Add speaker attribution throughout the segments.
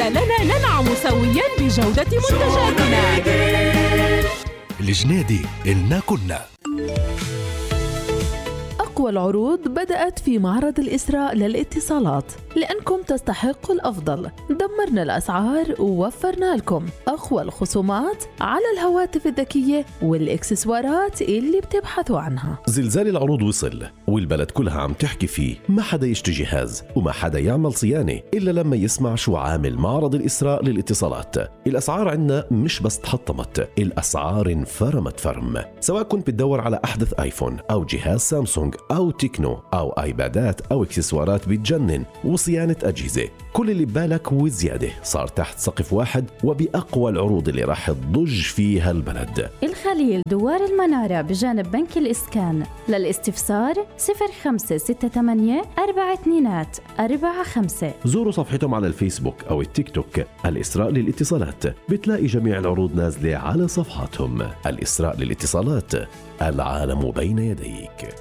Speaker 1: لنا ننعم سويا بجودة منتجاتنا.
Speaker 2: الجنيدي إلنا كنا.
Speaker 3: أقوى العروض بدأت في معرض الإسراء للاتصالات، لأنكم تستحقوا الأفضل. دمرنا الأسعار ووفرنا لكم أقوى الخصومات على الهواتف الذكية والإكسسوارات اللي بتبحثوا عنها.
Speaker 4: زلزال العروض وصل والبلد كلها عم تحكي فيه. ما حدا يشتري جهاز وما حدا يعمل صيانة إلا لما يسمع شو عامل معرض الإسراء للاتصالات. الأسعار عنا مش بس تحطمت، الأسعار انفرمت فرم. سواء كنت بتدور على أحدث آيفون أو جهاز سامسونج أو تكنو أو آيبادات أو إكسسوارات بتجنن وصيانة أجهزة، كل اللي ببالك وزيادة صار تحت سقف واحد وبأقوى العروض اللي راح تضج فيها البلد.
Speaker 5: الخليل دوار المنارة بجانب بنك الإسكان. للاستفسار 0568 4245.
Speaker 4: زوروا صفحتهم على الفيسبوك أو التيك توك الإسراء للاتصالات، بتلاقي جميع العروض نازلة على صفحاتهم. الإسراء للاتصالات، العالم بين يديك.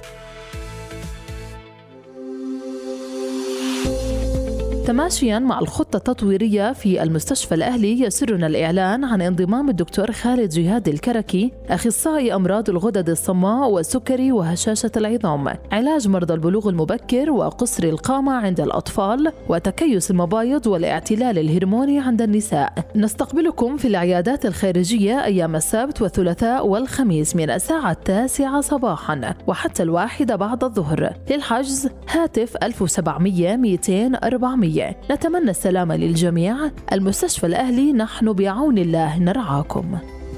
Speaker 3: تماشياً مع الخطة التطويرية في المستشفى الأهلي، يسرنا الإعلان عن انضمام الدكتور خالد جهاد الكركي، أخصائي أمراض الغدد الصماء والسكري وهشاشة العظام، علاج مرضى البلوغ المبكر وقصر القامة عند الأطفال وتكيس المبايض والاعتلال الهرموني عند النساء. نستقبلكم في العيادات الخارجية أيام السبت والثلاثاء والخميس من الساعة 9 صباحاً وحتى 1 بعد الظهر. للحجز هاتف 1700 200 400. نتمنى السلامة للجميع. المستشفى الأهلي، نحن بعون الله نرعاكم.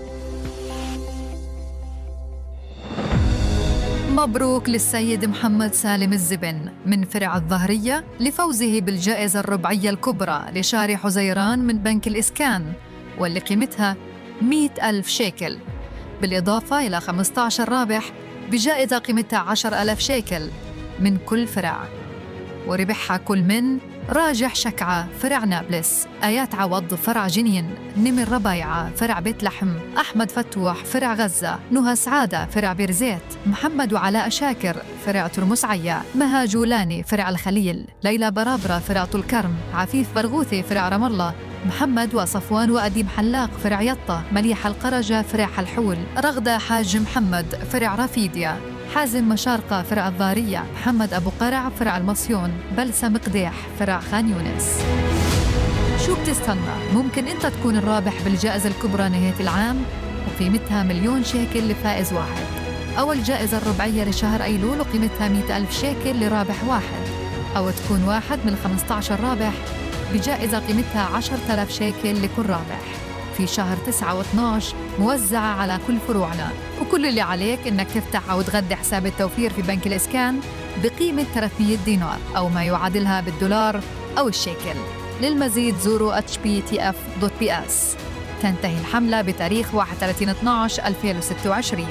Speaker 6: مبروك للسيد محمد سالم الزبن من فرع الظهرية لفوزه بالجائزة الربعية الكبرى لشارع حزيران من بنك الإسكان، واللي قيمتها 100,000 شيكل، بالإضافة إلى 15 رابح بجائزة قيمتها 10,000 شيكل من كل فرع. وربحها كل من راجح شكعة فرع نابلس، آيات عوض فرع جنين، نمر ربايعة فرع بيت لحم، أحمد فتوح فرع غزة، نهى سعادة فرع بيرزيت، محمد وعلاء شاكر فرع ترمس عيا، مها جولاني فرع الخليل، ليلى برابرة فرع طول كرم، عفيف برغوثي فرع رام الله، محمد وصفوان وأديب حلاق فرع يطة، مليحة القرجة فرع حلحول، رغدة حاج محمد فرع رافيديا، حازم مشارقة فرع الضارية، محمد أبو قرع فرع المصيون، بلسم قديح فرع خان يونس. شو بتستنى؟ ممكن أنت تكون الرابح بالجائزة الكبرى نهاية العام وقيمتها 1,000,000 شيكل لفائز واحد، أو الجائزة الربعية لشهر أيلول وقيمتها 100,000 شيكل لرابح واحد، أو تكون واحد من 15 رابح بجائزة قيمتها 10,000 شيكل لكل رابح في شهر 9 و12 موزعة على كل فروعنا. وكل اللي عليك إنك تفتح أو تغذي حساب التوفير في بنك الإسكان بقيمة 300 دينار أو ما يعادلها بالدولار أو الشيكل. للمزيد زوروا hptf.bs. تنتهي الحملة بتاريخ 31/12/2026.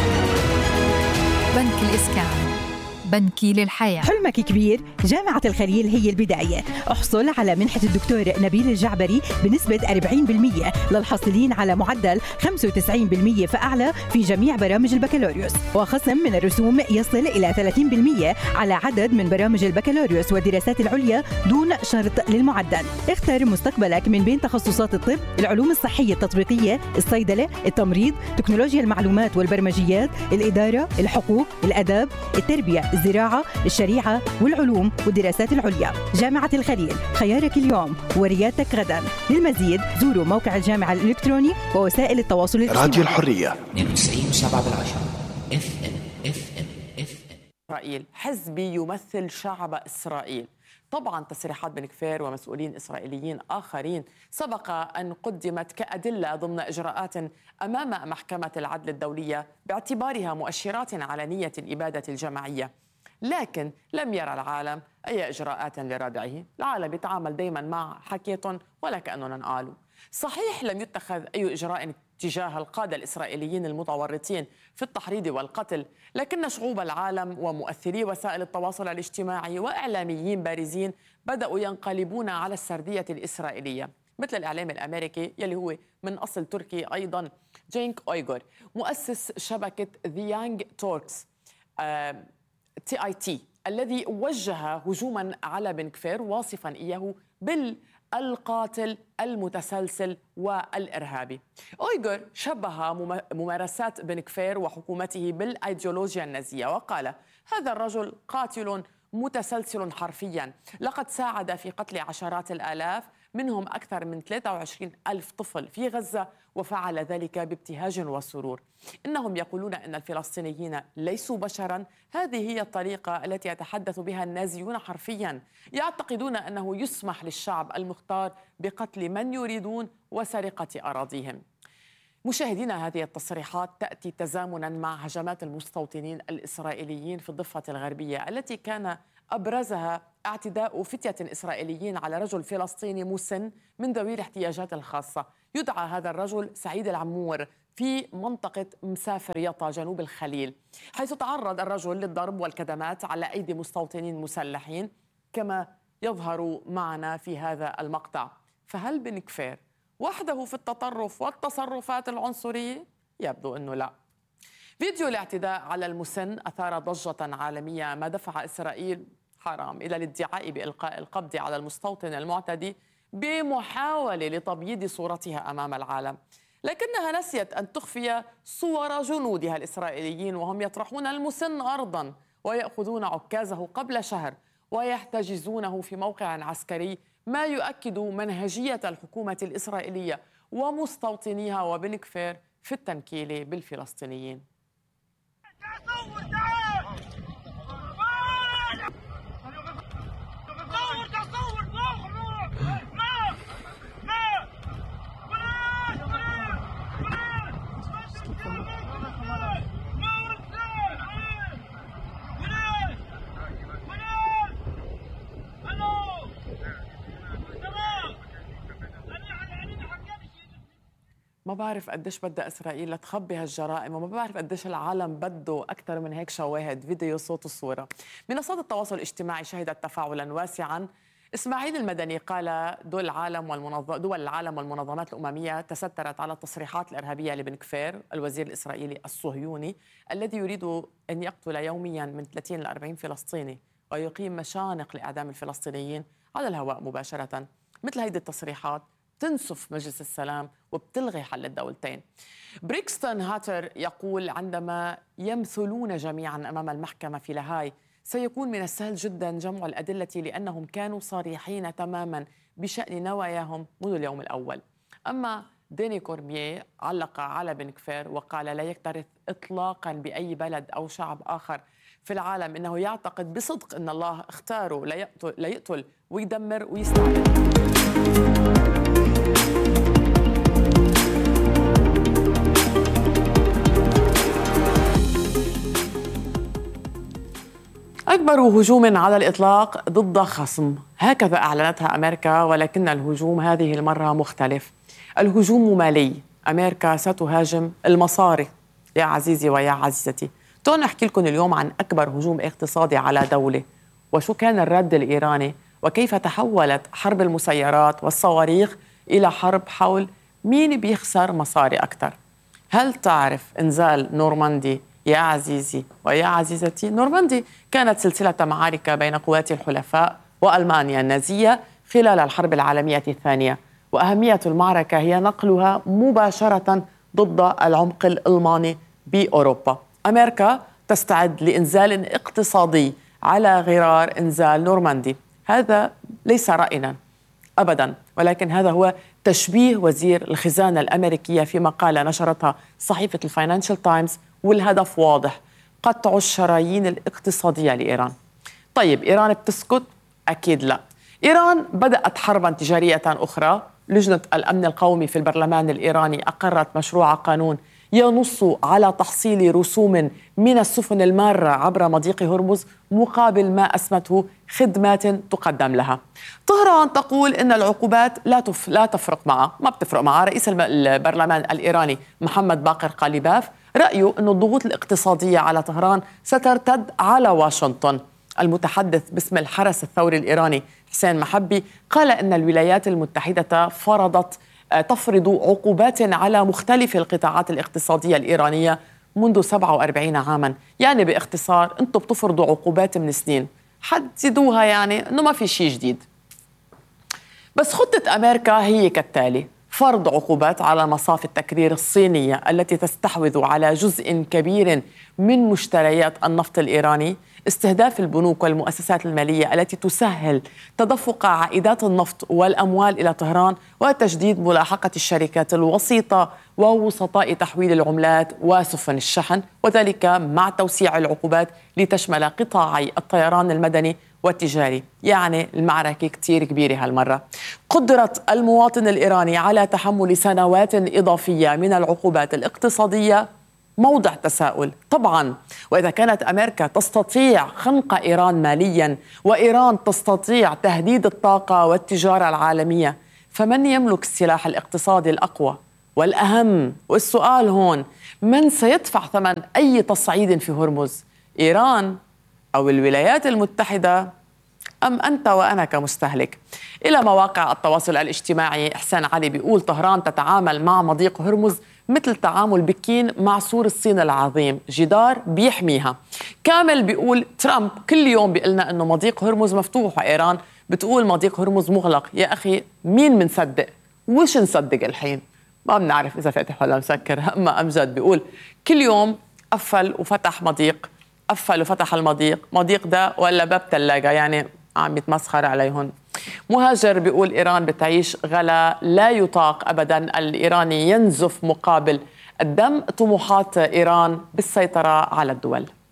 Speaker 6: بنك الإسكان، بنكي للحياة.
Speaker 7: حلمك كبير، جامعة الخليل هي البداية. احصل على منحة الدكتور نبيل الجعبري بنسبة 40% للحاصلين على معدل 95% فأعلى في جميع برامج البكالوريوس، وخصم من الرسوم يصل إلى 30% على عدد من برامج البكالوريوس والدراسات العليا دون شرط للمعدل. اختر مستقبلك من بين تخصصات الطب، العلوم الصحية التطبيقية، الصيدلة، التمريض، تكنولوجيا المعلومات والبرمجيات، الإدارة، الحقوق، الأداب، التربية، الزراعة، الشريعة والعلوم والدراسات العليا. جامعة الخليل، خيارك اليوم وريادتك غدا. للمزيد زوروا موقع الجامعة الإلكتروني ووسائل التواصل الاجتماعي.
Speaker 2: راديو الحرية
Speaker 8: 92.7 FM.
Speaker 9: إسرائيل حزبي يمثل شعب إسرائيل. طبعا تصريحات بن كفير ومسؤولين إسرائيليين آخرين سبق أن قدمت كأدلة ضمن إجراءات أمام محكمة العدل الدولية باعتبارها مؤشرات على نية الإبادة الجماعية، لكن لم يرى العالم أي إجراءات لردعه. العالم يتعامل دائما مع حكية ولا كأننا نقالوا. صحيح لم يتخذ أي إجراء تجاه القادة الإسرائيليين المتورطين في التحريض والقتل، لكن شعوب العالم ومؤثري وسائل التواصل الاجتماعي وإعلاميين بارزين بدأوا ينقلبون على السردية الإسرائيلية، مثل الإعلام الأمريكي يلي هو من أصل تركي أيضا، جينك أويغور، مؤسس شبكة The Young Turks TIT، الذي وجه هجوما على بن كفير واصفا إياه القاتل المتسلسل والإرهابي. أويغور شبه ممارسات بن كفير وحكومته بالأيديولوجيا النازية وقال: هذا الرجل قاتل متسلسل حرفيا، لقد ساعد في قتل عشرات الآلاف، منهم أكثر من 23 ألف طفل في غزة، وفعل ذلك بابتهاج وسرور. إنهم يقولون أن الفلسطينيين ليسوا بشرا. هذه هي الطريقة التي يتحدث بها النازيون حرفيا. يعتقدون أنه يسمح للشعب المختار بقتل من يريدون وسرقة أراضيهم. مشاهدينا، هذه التصريحات تأتي تزامنا مع هجمات المستوطنين الإسرائيليين في الضفة الغربية التي كان أبرزها اعتداء فتية إسرائيليين على رجل فلسطيني مسن من ذوي الاحتياجات الخاصة. يدعى هذا الرجل سعيد العمور في منطقة مسافر يطا جنوب الخليل، حيث تعرض الرجل للضرب والكدمات على أيدي مستوطنين مسلحين كما يظهر معنا في هذا المقطع. فهل بن كفير وحده في التطرف والتصرفات العنصرية؟ يبدو أنه لا. فيديو الاعتداء على المسن أثار ضجة عالمية، ما دفع إسرائيل حرام إلى الادعاء بإلقاء القبض على المستوطن المعتدي بمحاولة لتبييض صورتها أمام العالم، لكنها نسيت أن تخفي صور جنودها الإسرائيليين وهم يطرحون المسن أرضا ويأخذون عكازه قبل شهر ويحتجزونه في موقع عسكري، ما يؤكد منهجية الحكومة الإسرائيلية ومستوطنيها وبن كفير في التنكيل بالفلسطينيين. ما بعرف قديش بدها إسرائيل لتخبي هالجرائم، وما بعرف قديش العالم بده أكثر من هيك شواهد، فيديو، صوت وصورة. منصات التواصل الاجتماعي شهدت تفاعلا واسعا. إسماعيل المدني قال: دول العالم والمنظمات الأممية تسترت على التصريحات الإرهابية لبن كفير الوزير الإسرائيلي الصهيوني الذي يريد أن يقتل يوميا من 30 ل 40 فلسطيني ويقيم مشانق لإعدام الفلسطينيين على الهواء مباشرة. مثل هيدي التصريحات تنسف مجلس السلام وبتلغي حل الدولتين. بريكستون هاتر يقول: عندما يمثلون جميعا أمام المحكمة في لاهاي سيكون من السهل جدا جمع الأدلة لأنهم كانوا صريحين تماما بشأن نواياهم منذ اليوم الأول. أما ديني كورميه علق على بن كفير وقال: لا يكترث إطلاقا بأي بلد أو شعب آخر في العالم إنه يعتقد بصدق أن الله اختاره ليقتل ويدمر ويستعبد. أكبر هجوم على الإطلاق ضد خصم، هكذا أعلنتها أمريكا، ولكن الهجوم هذه المرة مختلف. الهجوم مالي. أمريكا ستهاجم المصاري يا عزيزي ويا عزيزتي. تعالوا نحكي لكم اليوم عن أكبر هجوم اقتصادي على دولة، وشو كان الرد الإيراني، وكيف تحولت حرب المسيرات والصواريخ إلى حرب حول مين بيخسر مصاري أكثر. هل تعرف إنزال نورماندي يا عزيزي ويا عزيزتي؟ نورماندي كانت سلسلة معارك بين قوات الحلفاء وألمانيا النازية خلال الحرب العالمية الثانية، وأهمية المعركة هي نقلها مباشرة ضد العمق الألماني بأوروبا. أمريكا تستعد لإنزال اقتصادي على غرار إنزال نورماندي. هذا ليس رأينا أبدا، ولكن هذا هو تشبيه وزير الخزانة الأمريكية في مقالة نشرتها صحيفة الفاينانشال تايمز، والهدف واضح: قطع الشرايين الاقتصادية لإيران. طيب إيران بتسكت؟ أكيد لا. إيران بدأت حربا تجارية أخرى. لجنة الأمن القومي في البرلمان الإيراني أقرت مشروع قانون ينص على تحصيل رسوم من السفن المارة عبر مضيق هرمز مقابل ما أسمته خدمات تقدم لها. طهران تقول إن العقوبات لا تفرق معها، ما بتفرق معها. رئيس البرلمان الإيراني محمد باقر قاليباف رأيه أن الضغوط الاقتصادية على طهران سترتد على واشنطن. المتحدث باسم الحرس الثوري الإيراني حسين محبي قال إن الولايات المتحدة تفرض عقوبات على مختلف القطاعات الاقتصادية الإيرانية منذ 47 عاما. يعني باختصار أنتم بتفرضوا عقوبات من سنين، حددوها، يعني أنه ما في شيء جديد. بس خطة أمريكا هي كالتالي: فرض عقوبات على مصافي التكرير الصينية التي تستحوذ على جزء كبير من مشتريات النفط الإيراني، استهداف البنوك والمؤسسات المالية التي تسهل تدفق عائدات النفط والأموال إلى طهران، وتجديد ملاحقة الشركات الوسيطة ووسطاء تحويل العملات وسفن الشحن، وذلك مع توسيع العقوبات لتشمل قطاعي الطيران المدني والتجاري. يعني المعركة كتير كبيرة هالمرة. قدرة المواطن الإيراني على تحمل سنوات إضافية من العقوبات الاقتصادية موضع تساؤل طبعا. وإذا كانت أمريكا تستطيع خنق إيران ماليا، وإيران تستطيع تهديد الطاقة والتجارة العالمية، فمن يملك السلاح الاقتصادي الأقوى؟ والأهم والسؤال هون: من سيدفع ثمن أي تصعيد في هرمز؟ إيران أو الولايات المتحدة أم أنت وأنا كمستهلك؟ إلى مواقع التواصل الاجتماعي إحسان علي بيقول: طهران تتعامل مع مضيق هرمز مثل تعامل بكين مع سور الصين العظيم، جدار بيحميها. كامل بيقول: ترامب كل يوم بيقلنا أنه مضيق هرمز مفتوح، وإيران بتقول مضيق هرمز مغلق. يا أخي مين منصدق؟ وش نصدق الحين؟ ما بنعرف إذا فاتح ولا مسكر. أما أمجد بيقول: كل يوم قفل وفتح مضيق، قفل وفتح المضيق، مضيق ده ولا باب ثلاجة، يعني عم يتمسخر عليهم. مهاجر بيقول: إيران بتعيش غلا لا يطاق أبدا، الإيراني ينزف مقابل الدم. طموحات إيران بالسيطرة على الدول.